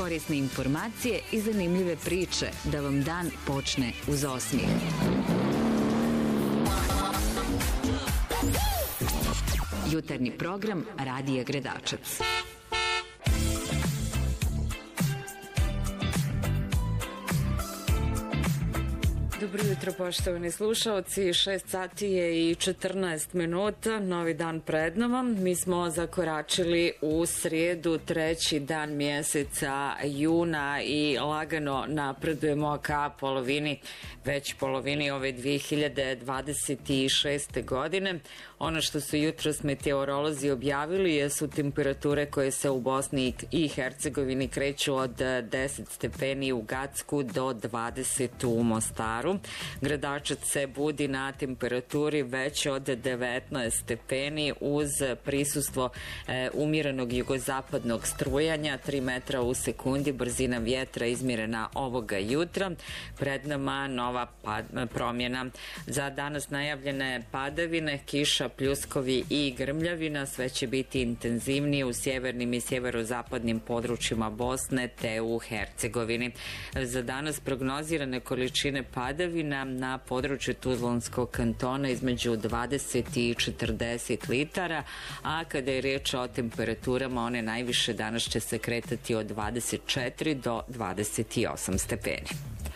korisne informacije i zanimljive priče da vam dan počne uz osmijeh. Jutarnji program Radija Gredačac. Dobro jutro, poštovani slušalci, 6 sati je i 14 minuta, novi dan pred nama. Mi smo zakoračili u srijedu, 3. dan mjeseca juna i lagano napredujemo ka već polovini ove 2026. godine. Ono što su jutros meteorolozi objavili jesu temperature koje se u Bosni i Hercegovini kreću od 10 stepeni u Gacku do 20 u Mostaru. Gredačac se budi na temperaturi već od 19 stepeni uz prisustvo umjerenog jugozapadnog strujanja, 3 metra u sekundi, brzina vjetra izmjerena ovoga jutra. Pred nama nova promjena. Za danas najavljene padavine, kiša, pljuskovi i grmljavina, sve će biti intenzivnije u sjevernim i sjeverozapadnim područjima Bosne te u Hercegovini. Za danas prognozirane količine padavina na području Tuzlanskog kantona između 20 i 40 litara, a kada je riječ o temperaturama, one najviše danas će se kretati od 24 do 28 stepeni.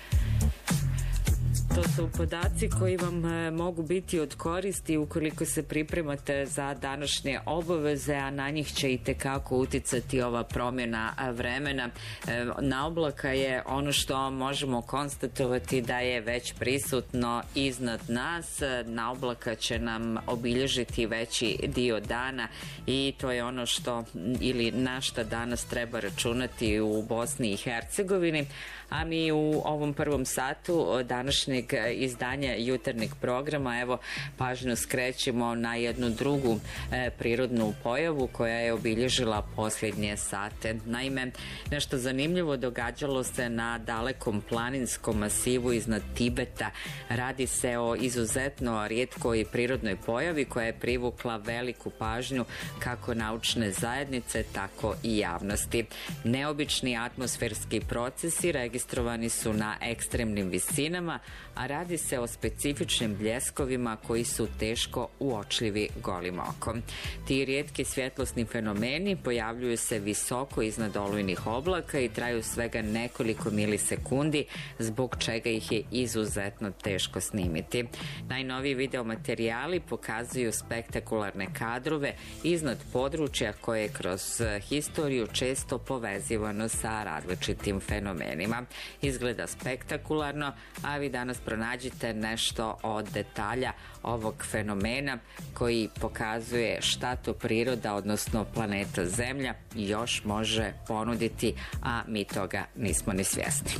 To su podaci koji vam mogu biti od koristi ukoliko se pripremate za današnje obaveze, a na njih će itekako uticati ova promjena vremena. Na oblaka je ono što možemo konstatovati da je već prisutno iznad nas. Na oblaka će nam obilježiti veći dio dana i to je ono što ili na šta danas treba računati u Bosni i Hercegovini. A mi u ovom prvom satu današnjeg izdanja jutarnjeg programa evo pažnju skrećemo na jednu drugu prirodnu pojavu koja je obilježila posljednje sate. Naime, nešto zanimljivo događalo se na dalekom planinskom masivu iznad Tibeta. Radi se o izuzetno rijetkoj prirodnoj pojavi koja je privukla veliku pažnju kako naučne zajednice, tako i javnosti. Neobični atmosferski procesi registrovani su na ekstremnim visinama, a radi se o specifičnim bljeskovima koji su teško uočljivi golim okom. Ti rijetki svjetlosni fenomeni pojavljuju se visoko iznad olujnih oblaka i traju svega nekoliko milisekundi, zbog čega ih je izuzetno teško snimiti. Najnoviji videomaterijali pokazuju spektakularne kadrove iznad područja koje je kroz historiju često povezivano sa različitim fenomenima. Izgleda spektakularno, a vi danas pronađite nešto od detalja ovog fenomena koji pokazuje šta to priroda, odnosno planeta Zemlja, još može ponuditi, a mi toga nismo ni svjesni.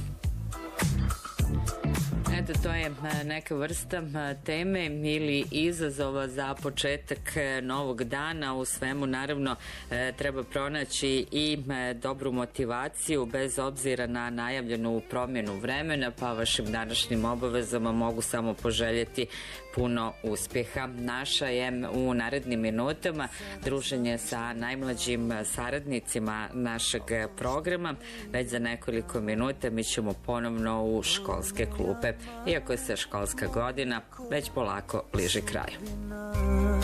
Eto, to je neka vrsta teme ili izazova za početak novog dana. U svemu naravno treba pronaći i dobru motivaciju bez obzira na najavljenu promjenu vremena, pa vašim današnjim obavezama mogu samo poželjeti puno uspjeha. Naša je u narednim minutama druženje sa najmlađim saradnicima našeg programa. Već za nekoliko minuta mi ćemo ponovno u školske klupe, iako se školska godina već polako bliži kraju.